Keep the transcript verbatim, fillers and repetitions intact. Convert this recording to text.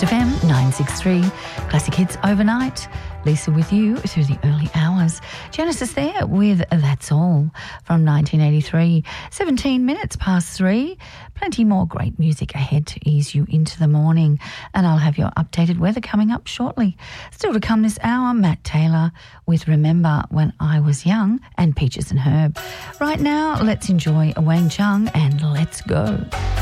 F M nine sixty-three, Classic Hits Overnight. Lisa with you through the early hours. Genesis there with That's All from nineteen eighty-three. seventeen minutes past three. Plenty more great music ahead to ease you into the morning. And I'll have your updated weather coming up shortly. Still to come this hour, Matt Taylor with Remember When I Was Young and Peaches and Herb. Right now, let's enjoy Wang Chung and Let's Go.